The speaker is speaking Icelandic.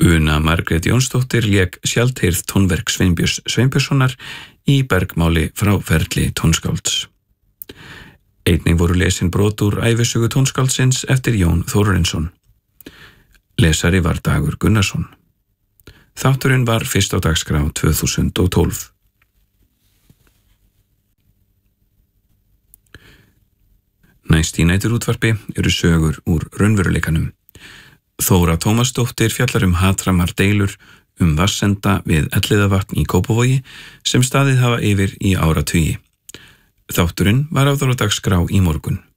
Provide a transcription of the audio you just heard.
Una Margrét Jónsdóttir lék sjaldheyrð tónverk Sveinbjörns Sveinbjörnssonar í bergmáli frá ferli tónskálds. Einnig voru lesin brot úr ævisögu tónskáldsins eftir Jón Þórarinsson. Lesari var Dagur Gunnarsson. Þátturinn var fyrst á dagskrá 2012. Næst í næturútvarpi eru sögur úr raunveruleikanum. Þóra Tómasdóttir fjallar hatramar deilur vatnsenda við Elliðavatn í Kópavogi sem staðið hafa yfir í áratugi. Þátturinn var áður á dagskrá í morgun.